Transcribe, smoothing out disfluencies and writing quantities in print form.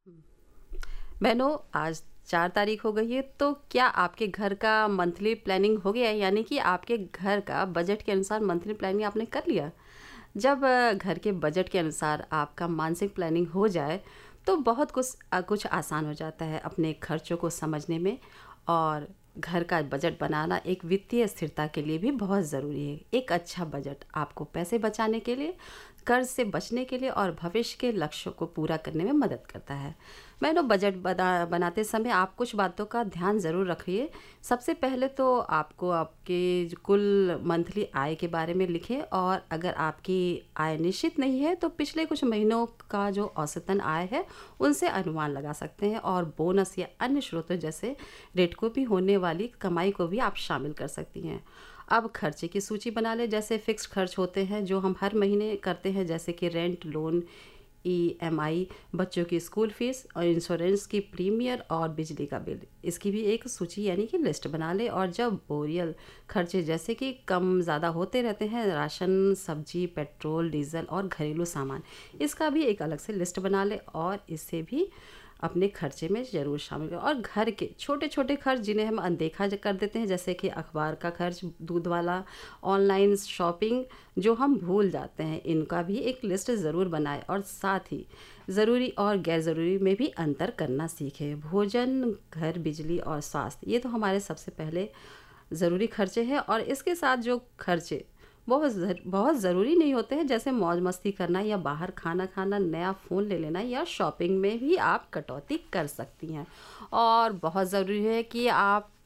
बहनों, आज 4 तारीख हो गई है, तो क्या आपके घर का मंथली प्लानिंग हो गया है? यानी कि आपके घर का बजट के अनुसार मंथली प्लानिंग आपने कर लिया? जब घर के बजट के अनुसार आपका मानसिक प्लानिंग हो जाए, तो बहुत कुछ आसान हो जाता है अपने खर्चों को समझने में। और घर का बजट बनाना एक वित्तीय स्थिरता के लिए भी बहुत ज़रूरी है। एक अच्छा बजट आपको पैसे बचाने के लिए, कर्ज से बचने के लिए और भविष्य के लक्ष्यों को पूरा करने में मदद करता है। मैंने बजट बनाते समय आप कुछ बातों का ध्यान ज़रूर रखिए। सबसे पहले तो आपको आपके जो कुल मंथली आय के बारे में लिखें, और अगर आपकी आय निश्चित नहीं है तो पिछले कुछ महीनों का जो औसतन आय है उनसे अनुमान लगा सकते हैं। और बोनस या अन्य स्रोतों जैसे रेट को भी होने वाली कमाई को भी आप शामिल कर सकती हैं। अब खर्चे की सूची बना लें। जैसे फिक्स खर्च होते हैं जो हम हर महीने करते हैं, जैसे कि रेंट, लोन, ईएमआई, बच्चों की स्कूल फीस और इंश्योरेंस की प्रीमियर और बिजली का बिल। इसकी भी एक सूची यानी कि लिस्ट बना ले। और जब बोरियल खर्चे जैसे कि कम ज़्यादा होते रहते हैं, राशन, सब्जी, पेट्रोल, डीजल और घरेलू सामान, इसका भी एक अलग से लिस्ट बना ले और इसे भी अपने खर्चे में ज़रूर शामिल करें। और घर के छोटे छोटे खर्च जिन्हें हम अनदेखा कर देते हैं, जैसे कि अखबार का खर्च, दूध वाला, ऑनलाइन शॉपिंग, जो हम भूल जाते हैं, इनका भी एक लिस्ट ज़रूर बनाएं। और साथ ही ज़रूरी और गैर ज़रूरी में भी अंतर करना सीखें। भोजन, घर, बिजली और स्वास्थ्य, ये तो हमारे सबसे पहले ज़रूरी खर्चे हैं। और इसके साथ जो खर्चे बहुत ज़रूरी नहीं होते हैं, जैसे मौज मस्ती करना या बाहर खाना खाना, नया फ़ोन ले लेना या शॉपिंग में भी आप कटौती कर सकती हैं। और बहुत ज़रूरी है कि आप